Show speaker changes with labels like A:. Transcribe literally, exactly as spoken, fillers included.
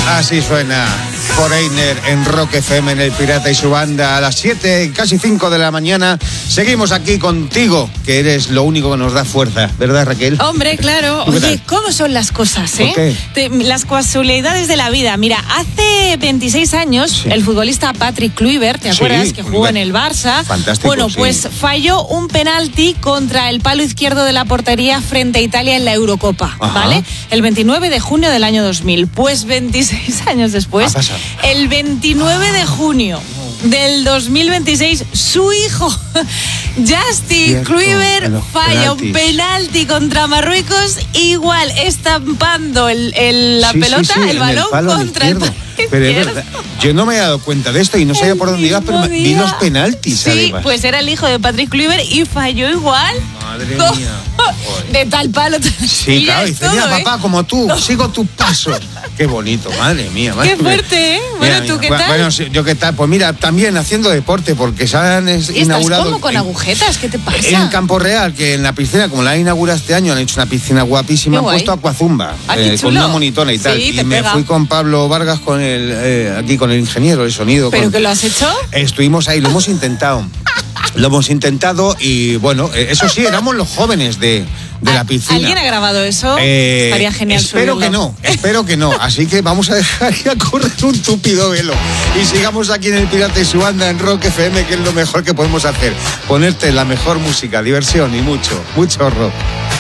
A: Así suena Foreigner en Rock F M, en El Pirata y su banda, a las siete, casi cinco de la mañana. Seguimos aquí contigo, que eres lo único que nos da fuerza, ¿verdad, Raquel?
B: Hombre, claro. Oye, ¿cómo son las cosas, eh?
A: ¿Qué?
B: Te, las casualidades de la vida. Mira, hace veintiséis años, sí. el futbolista Patrick Kluivert, ¿te acuerdas? Sí, que jugó en el Barça.
A: Fantástico.
B: Bueno, pues
A: sí.
B: falló un penalti contra el palo izquierdo de la portería frente a Italia en la Eurocopa, Ajá. ¿vale? El veintinueve de junio del año dos mil. Pues veintiséis años después, el veintinueve de junio del dos mil veintiséis, su hijo Justin Kluivert falla un penalti contra Marruecos, igual estampando el, el, la
A: sí,
B: pelota,
A: sí, sí,
B: el balón
A: el
B: contra el palo.
A: Pero es verdad, yo no me he dado cuenta de esto y no sabía por dónde ibas, pero vi los penaltis.
B: Sí,
A: además.
B: Pues era el hijo de Patrick Kluivert y falló igual.
A: Madre
B: con,
A: mía.
B: De tal palo.
A: Sí, claro, dice, todo, mira, ¿eh? papá, como tú, no. sigo tus pasos. Qué bonito, madre mía. Madre
B: qué fuerte, ¿eh? Bueno,
A: mira,
B: ¿tú
A: mira.
B: qué tal?
A: Bueno, yo qué tal, pues mira, también haciendo deporte, porque se han
B: ¿Y
A: inaugurado...
B: ¿Estás como con
A: en,
B: agujetas? ¿Qué te pasa?
A: En Campo Real, que en la piscina, como la han inaugurado este año, han hecho una piscina guapísima, han puesto Aquazumba,
B: ah,
A: eh, con una monitora y tal.
B: Sí,
A: y me
B: pega.
A: fui con Pablo Vargas, con el eh, aquí con el ingeniero de sonido.
B: ¿Pero
A: con...
B: que lo has hecho?
A: Estuvimos ahí, lo hemos intentado. Lo hemos intentado y bueno, eso sí, éramos los jóvenes de, de la piscina.
B: ¿Alguien ha grabado eso?
A: Eh,
B: Estaría genial
A: Espero
B: subirlo.
A: que no, espero que no. Así que vamos a dejar ya correr un túpido velo. Y sigamos aquí en El Pirata y su banda en Rock F M, que es lo mejor que podemos hacer. Ponerte la mejor música, diversión y mucho, mucho rock.